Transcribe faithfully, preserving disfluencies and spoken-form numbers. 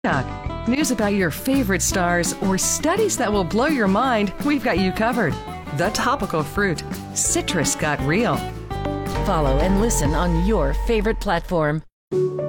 TikTok. News about your favorite stars or studies that will blow your mind, we've got you covered. The Topical Fruit. Citrus got real. Follow and listen on your favorite platform.